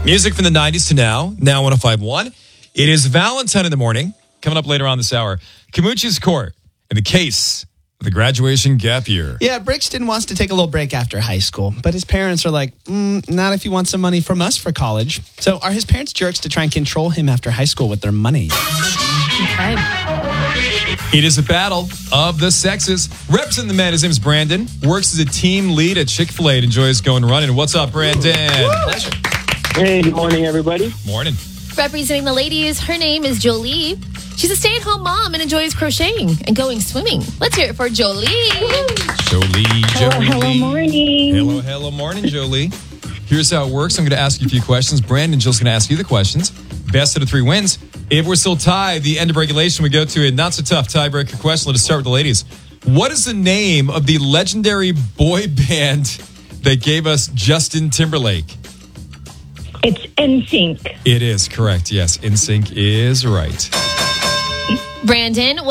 Music from the 90s to now 105.1. It is Valentine in the morning. Coming up later on this hour, Camucci's Court in the case of the graduation gap year. Yeah, Brixton wants to take a little break after high school, but his parents are like, not if you want some money from us for college. So are his parents jerks to try and control him after high school with their money? Okay. It is a battle of the sexes. Representing the man, his name is Brandon. Works as a team lead at Chick-fil-A and enjoys going running. What's up, Brandon? Pleasure. Hey, good morning, everybody. Morning. Representing the ladies, her name is Jolie. She's a stay-at-home mom and enjoys crocheting and going swimming. Let's hear it for Jolie. Jolie. Hello, morning. Hello, morning, Jolie. Here's how it works. I'm going to ask you a few questions. Brandon, Jill's going to ask you the questions. Best out of 3 wins. If we're still tied, the end of regulation, we go to a not-so-tough tiebreaker question. Let us start with the ladies. What is the name of the legendary boy band that gave us Justin Timberlake? It's NSYNC. It is correct. Yes, NSYNC is right. Brandon,